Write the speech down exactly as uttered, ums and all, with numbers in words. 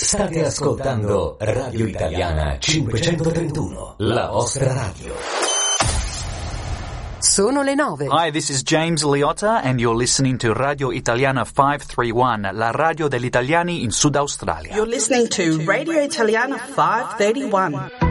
State ascoltando Radio Italiana cinquecentotrentuno, la vostra radio. Sono le nove. Hi, this is James Liotta and you're listening to Radio Italiana five thirty-one, la radio degli italiani in Sud Australia. You're listening to Radio Italiana five thirty-one.